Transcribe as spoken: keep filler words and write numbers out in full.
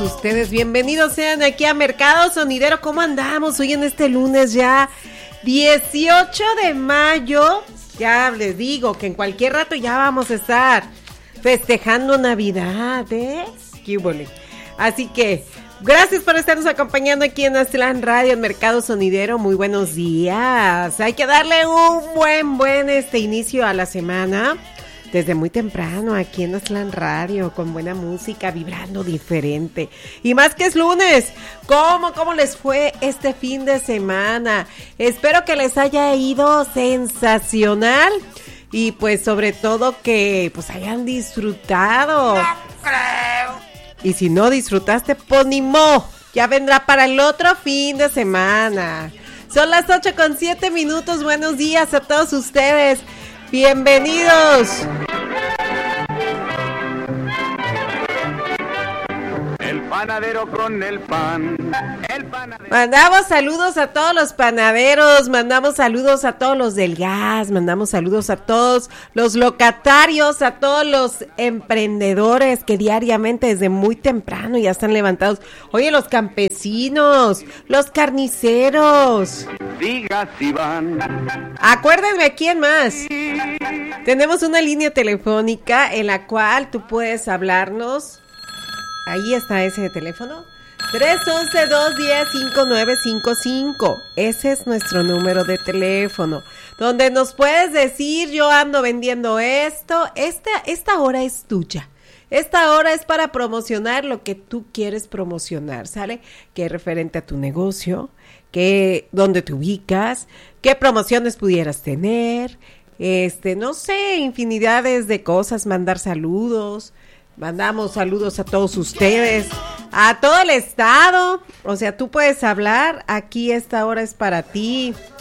Ustedes bienvenidos sean aquí a Mercado Sonidero. ¿Cómo andamos hoy en este lunes ya dieciocho de mayo? Ya les digo que en cualquier rato ya vamos a estar festejando Navidad, ¿eh? ¡Qué bonito! Así que gracias por estarnos acompañando aquí en Aztlán Radio, en Mercado Sonidero. Muy buenos días. Hay que darle un buen, buen este inicio a la semana. Desde muy temprano aquí en Aztlán Radio, con buena música, vibrando diferente. Y más que es lunes, ¿cómo, cómo les fue este fin de semana? Espero que les haya ido sensacional y pues sobre todo que pues hayan disfrutado. No creo. Y si no disfrutaste, pues ni mo, ya vendrá para el otro fin de semana. Son las ocho con siete minutos, buenos días a todos ustedes. ¡Bienvenidos! El panadero con el pan. El panadero. Mandamos saludos a todos los panaderos, mandamos saludos a todos los del gas, mandamos saludos a todos los locatarios, a todos los emprendedores que diariamente desde muy temprano ya están levantados. Oye, los campesinos, los carniceros. Diga si van. Acuérdenme a quién más. Tenemos una línea telefónica en la cual tú puedes hablarnos. Ahí está ese teléfono. tres once, dos diez, cinco nueve cinco cinco. Ese es nuestro número de teléfono. Donde nos puedes decir, yo ando vendiendo esto. Esta, esta hora es tuya. Esta hora es para promocionar lo que tú quieres promocionar, ¿sale? Que es referente a tu negocio, que dónde te ubicas, qué promociones pudieras tener, este, no sé, infinidades de cosas, mandar saludos. Mandamos saludos a todos ustedes, a todo el estado. O sea, tú puedes hablar, aquí esta hora es para ti.